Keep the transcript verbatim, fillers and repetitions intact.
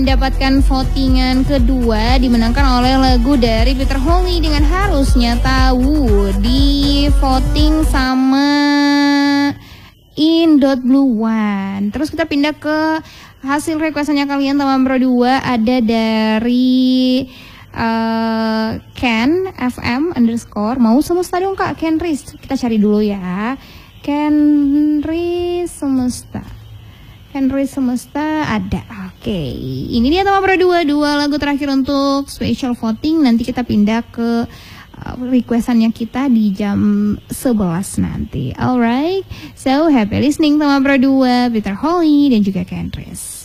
mendapatkan votingan kedua dimenangkan oleh lagu dari Peter Holly dengan Harusnya Tahu, di voting sama In Dot Blue One. Terus kita pindah ke hasil requestannya kalian teman Pro dua, ada dari uh, Ken F M underscore mau semesta dong Kak, Ken Riz. Kita cari dulu ya, Ken Riz semesta. Henry Semesta ada. Oke, ini dia teman Pro dua, dua lagu terakhir untuk special voting. Nanti kita pindah ke uh, requestannya kita di jam sebelas nanti. Alright, so happy listening teman Pro dua, Peter Holly dan juga Kendris.